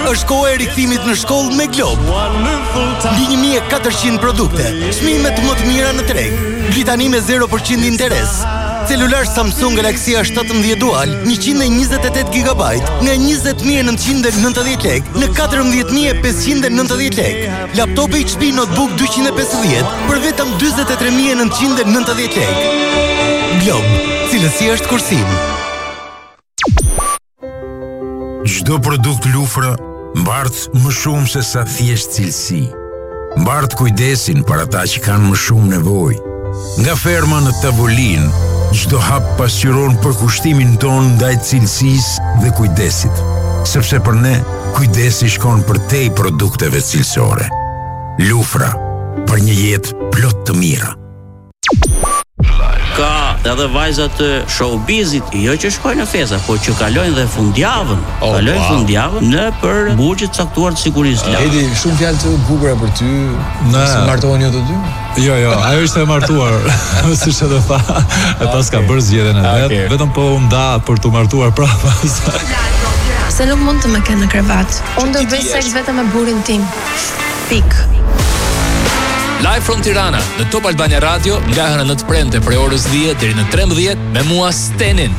Është koha e rikthimit në shkollë me Glob. Mbi 1400 produkte, çmime më të mira në treg, ngritani me 0% interes. Celular Samsung Galaxy A17 Dual 128 GB nga 20.990 lek në 14.590 lek. Laptop HP Notebook 250 për vetëm 43.990 lek. Glob, cilësia është kursim. Çdo produkt Lufra mbart më shumë se sa thjesht cilësi. Mbart kujdesin për ata që kanë më shumë nevojë. Nga ferma në tavolinë, çdo hap pasqyron përkushtimin ton ndaj cilësisë dhe kujdesit. Sepse për ne, kujdesi shkon përtej produkteve cilësore. Lufra, për një jetë plot të mira. Ka edhe vajzat të showbizit, jo që shkojnë në festa, po që kalojnë dhe fundjavën. Kalojnë fundjavën në për burgjet caktuar të sigurisë. Edi, shumë fjalë të bukura për ty. Se martohen jo të dy? Jo, ajo ishte e martuar, siç e tha. E pas ka bërë zgjedhjen e vet, vetëm po u nda për të martuar prapa. Se nuk mund të më kenë në krevat. Unë do bëj seks vetëm me burrin tim. Pik. Live from Tirana, në Top Albania Radio, nga hëna 9 premte prej orës 10 deri në 13 me mua Stenin.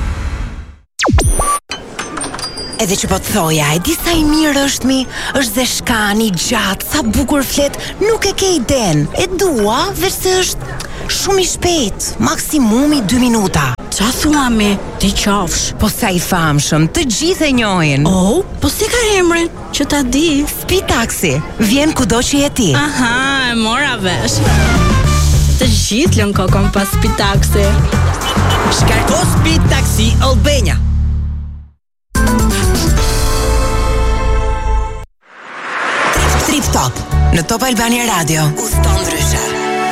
Edhe që po të thoja, e di sa i mirë është është dhe shkani, gjatë, sa bukur flet, nuk e ke iden. E dua, veç se është shumë i shpejt, maksimumi 2 minuta. Qa thua me, ti qafsh? Po sa i famshëm, të gjithë e njohin. Oh, po si ka emrin, që ta di? Speed Taxi, vjen kudo që je ti. Aha, e mora vesh. Të gjithë lën kokon pas Speed Taxi. Shkarko Speed Taxi Albania. Trip Top, në Top Albania Radio. Uston ndryshe.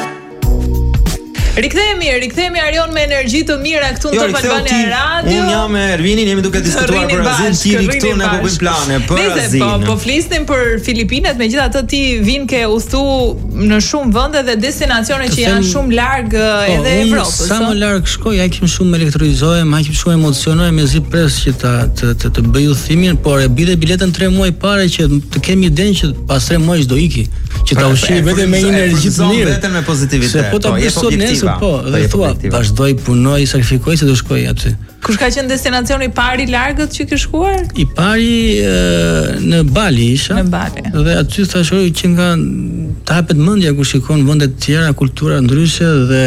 Rikthehemi Arion me energji të mira këtu në Top Albania Radio. Unë jam me Ervinin, jemi duke diskutuar për Azin, ti këtu ne po bëjmë plane për Azin. Po flisnim për Filipinet, megjithatë ti vin ke udhëtu në shumë vende dhe destinacione që janë shumë larg edhe Evropës. Sa më larg shkoj, aq më shumë elektrizohem, aq më shumë emocionohem, mezi pres që të bëj udhëtimin, por e bide biletën 3 muaj parë që të kemi idenë që pas 3 muaj do iki, që ta ushqej vetëm me energji të mirë, vetëm me pozitivitet. Se po ta bëj sot nesër, po, dhe thua, vazhdoj, punoj, sakrifikoj se do shkoj aty. Kush ka qenë destinacioni i pari i largët që ke shkuar? I pari në Bali isha. Në Bali. Dhe aty thashoj që nga të hapet mendja kur shikon vende të tjera, kultura ndryshe dhe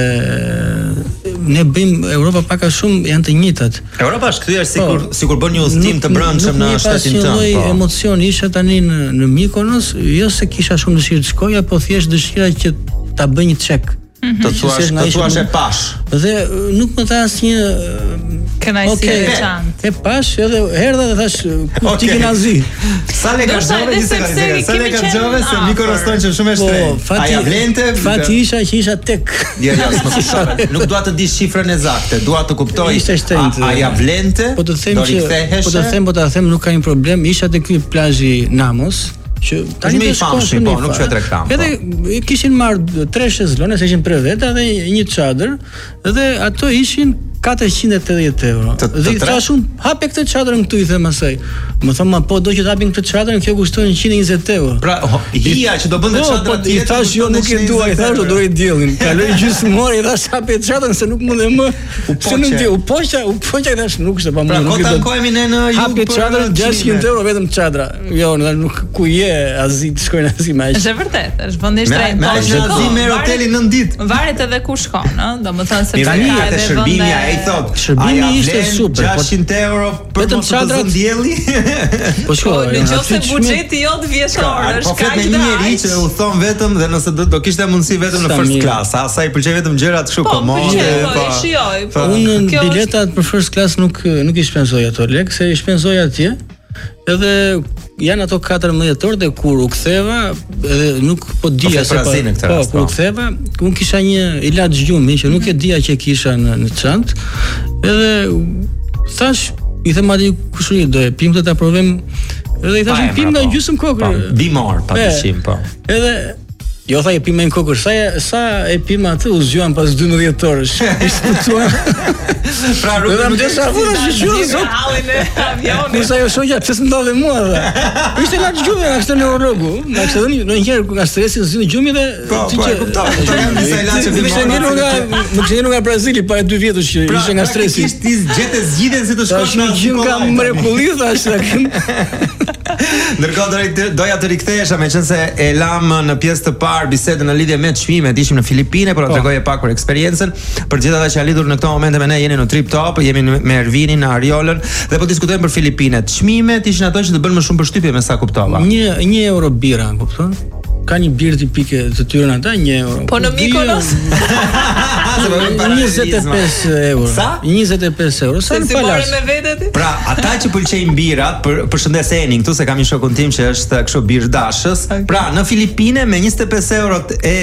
ne bëjmë Europa pak a shumë janë të njëjtat. Europa është kthyer sikur bën një udhëtim të brendshëm në shtetin tënd. Nuk një emocion isha tani në Mykonos, jo se kisha shumë dëshirë të shkoja, po thjesht dëshira që ta bëj një çek. Të thuash e pash. Dhe nuk më tha asnjë kënaqësi e veçantë. E pash edhe erdha dhe thash ku ti ke nazi. Sa lekë karxhove se Mykonos tonë që shumë e shtrenjtë. A ja vlente? Fati isha tek. Jo, nuk dua të di shifrën eksakte, dua të kuptoj. Ishte shtrenjtë. A ja vlente? Po të them nuk ka një problem, isha te ky plazhi Namos. Që tani më famshëm, po nuk quhet reklam. Edhe kishin marrë 3 shezlone, se ishin për veta dhe një çadër, dhe ato ishin 480 euro. Dhe i thashun, hape këtë çadërën këtu, i them asaj. Më thonë, po do që të hapin këtë çadërën, kjo kushton 120 euro. Pra, hija që do bënte çadra tjetër. I thash, jo nuk e dua, i thash, do doj diellin. Kaloi gjysmore, i thash hape çadërën se nuk mund e më. Se nuk di, u poqa i thash nuk se pa mund. Pra, ko tankojemi ne në hape çadërën 600 euro vetëm çadra. Jo, nuk ku je Azi të shkojnë Azi me aq. Është vërtet, është vendi shtrenjtë. Me Azi me hotelin 9 ditë. Varet edhe ku shkon, ëh, domethënë se ka edhe shërbimi, ai thot. Shërbimi ishte super, 600 euro për të çadrat dielli. Po shkoj. Nëse buxheti jot vjeçor është kaq të njerëj që u thon vetëm dhe nëse do kishte mundësi vetëm në first class, sa i pëlqej vetëm gjërat kështu komode. Po, unë biletat për first class nuk i shpenzoj ato lek, se i shpenzoj atje. Edhe janë ato 14 orë dhe kur u ktheva, edhe nuk po dija se kur u ktheva, unë kisha një ilaç gjumi që nuk e dija që kisha në çantë. Edhe thash, i them atij kushëri do e pim të ta provojm. Edhe i thashim pim nga gjysmë kokër. Bimor, pa dyshim, po. Edhe Jo tha e pima në kokër, sa e pima atë u zgjuan pas 12 orësh. Ishte putuar. Pra rrugën më sa vura shiqur zot. Hallin e avionit. Nisa jo shoqja pse s'ndodhe mua dha. Ishte nga gjumi nga këtë neurologu. Nga kështë dhënë ndonjëherë nga stresi zgjidh gjumi dhe e kuptoj. Po janë disa ilaçe nuk kishte nga Brazili para 2 vjetësh që ishte nga stresi. Ti gjetë zgjidhjen si të shkosh në gjym nga mrekulli thash. Ndërkohë doja të rikthehesha meqense e lam në pjesë të parë bisedën në lidhje me çmimet, ishim në Filipine, por tregoje pak për eksperiencën. Për gjithë ata që janë lidhur në këtë moment me ne, jeni në Trip Top, jemi me Ervinin, në Ariolën dhe po diskutojmë për Filipinet. Çmimet ishin ato që të bën më shumë përshtypje me sa kuptova. 1 euro bira, kupton? Ka një birë tipike të tyre ata 1 euro. Po në Mykonos 25 euro. Sa? 25 euro. Sa si morën me vete ti? Pra, ata që pëlqejnë birat, përshëndes Enin këtu se kam një shokun tim që është kështu birë dashës. Pra, në Filipine me 25 eurot e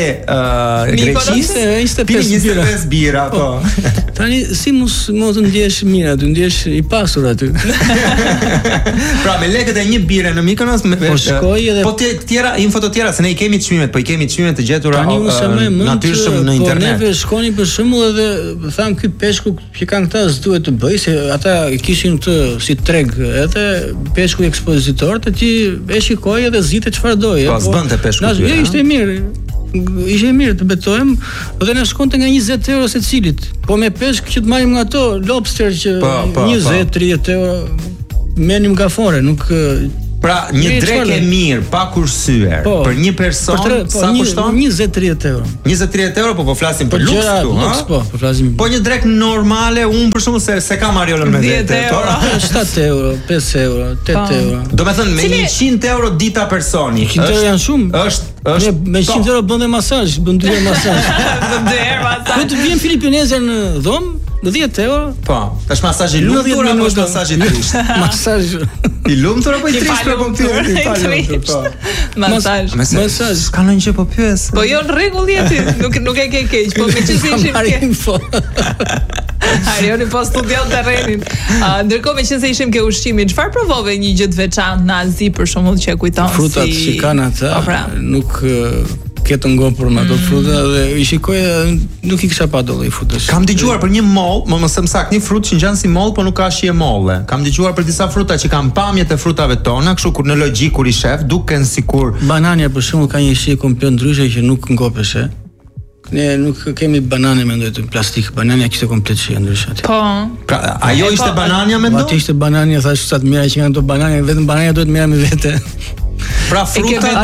Greqisë, 25 bira, po. Tani si mos të ndjesh mirë, të ndjesh i pasur aty. Pra, me lekët e një bire në Mykonos, po tjera, info të tjera, se ne i kemi çmimet, po i kemi çmimet të gjetura natyrshëm në internet. Po neve shkonin për shembull edhe tham ky peshku që kanë këta s'duhet të bëj, se ata kishin këtë si treg, edhe peshku i ekspozitorët, ti e shikoj edhe zite çfarë doje. Po s'bënte peshku. Jo, ishte mirë. Ishte mirë të betojmë, dhe na shkonte nga 20 euro secilit. Po me peshk që të marrim nga ato lobster që 20-30 euro merrim nga fore, nuk. Pra, një drek e mirë, pa kursyer, për një person, sa kushton? 20-30 euro. 20-30 euro, po flasim për luks këtu, ha? Po flasim. Po një drek normale, unë për shembull se kam Ariolën me vete, 7 euro, 5 euro, 8 euro. Do me thënë, me 100 euro dita personi. 100 euro janë shumë. Është me 100 euro bën dhe masazh, bën 2 herë masazh. Bën 2 herë masazh. Po të vjen filipinezë në dhomë, në 10 euro. Po, tash masazh i lumtur apo është masazh i trisht? Masazh i lumtur apo i trisht po pyet? Masazh. Masazh. Ka ndonjë që po pyes? Po jo në rregull jeti, nuk e ke keq, po me çfarë ishim ke? Arioni po studion terrenin. Ndërkohë me qenë se ishim ke ushqimin, çfarë provove një gjë të veçantë në Azi për shembull që e kujton si frutat që kanë ata, nuk ketë ngopur me ato fruta dhe i shikoj nuk i kisha pa dole i frutash. Kam dëgjuar për një moll, më mësëm sakt, një frut që ngjan si moll, po nuk ka shije molle. Kam dëgjuar për disa fruta që kanë pamjet e frutave tona, kështu kur në logjik kur i shef, duken sikur banania për shembull ka një shije komplet ndryshe që nuk ngopesh. Ne nuk kemi banane mendoj të plastik, banania kishte komplet shije ndryshe aty. Po. Pra, ajo ishte banania mendoj? Aty ishte banania, thash sa të mira që janë ato banane, vetëm banania duhet merra me vete. Pra fruta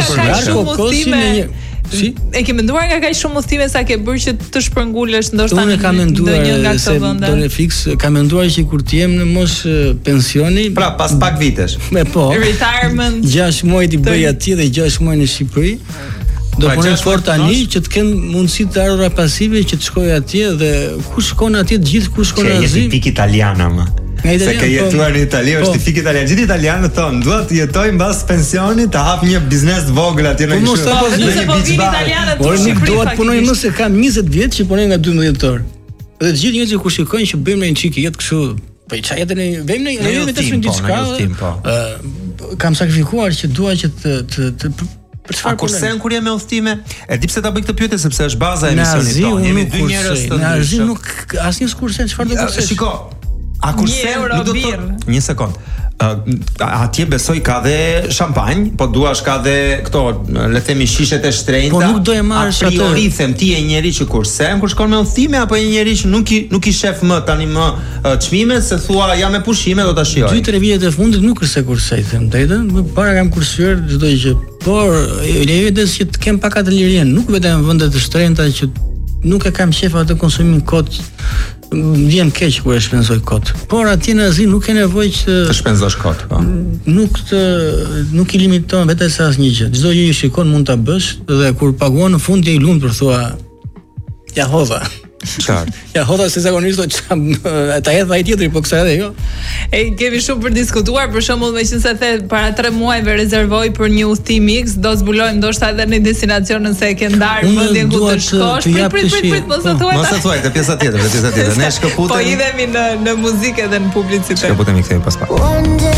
Si? E ke menduar nga kaq shumë udhëtime sa ke bërë që të shpërngulesh ndoshta në ndonjë nga këto vende? Unë fiks kam menduar që kur të jem në moshë pensioni, pra pas pak vitesh. Po. Retirement. 6 muaj të bëj atje dhe 6 muaj në Shqipëri. Do punoj fort tani që të kem mundësi të ardhura pasive që të shkoj atje dhe ku shkon atje të gjithë ku shkon në Azi. Je tipik italiana më. Se ka jetuar në Itali, është tipik italian. Gjithë italianët thonë, dua të jetoj mbas pensionit, të hap një biznes të vogël atje në kështu. Po vin italianët. Por nuk dua të punoj më se kam 20 vjet që punoj nga 12 orë. Dhe të gjithë njerëzit kur shikojnë që bëjmë një çik jetë kështu, po çfarë jetë ne vëmë ne vetë shumë diçka. Kam sakrifikuar që dua që të për çfarë kursen kur jam me udhëtime? E di pse ta bëj këtë pyetje sepse është baza e misionit tonë. Jemi dy njerëz të ndryshëm. Në Azi nuk asnjë kursen, çfarë do të kursesh? Shiko, a kursen nuk do të thotë një sekond. Atje besoj ka dhe shampanj, po duash ka dhe këto, le të themi shishet e shtrenjta. Po nuk do e marrësh atë. A priori them ti je njeri që kursen kur shkon me udhëtime apo je njeri që nuk i shef më tani më çmimet se thua jam me pushime do ta shijoj. 2-3 vitet e fundit nuk është se kursej them drejtën, më para kam kursuar çdo gjë. Por lejohet që të kem pak atë lirien, nuk vetëm vende të shtrenjta që nuk e kam qef atë konsumin kot. Vjen keq kur e shpenzoj kot. Por atje në Azi nuk ke nevojë që të shpenzosh kot, po. Nuk i limiton vetë sa asnjë gjë. Çdo gjë që shikon mund ta bësh dhe kur paguon në fund je i lumtur thua ja hodha. Qartë. Ja hodha se zakonisht do ta hedh ai tjetri, po kësaj edhe jo. E kemi shumë për diskutuar, për shembull, meqense the para 3 muajve rezervoj për një udhtim X, do zbulojmë ndoshta edhe në destinacion nëse e ke ndarë vendin ku të shkosh. Prit, mos e thuaj. Mos e thuaj, te pjesa tjetër, Ne shkëputemi. Po idhemi në muzikë dhe në publicitet. Shkëputemi kthehemi pas pak.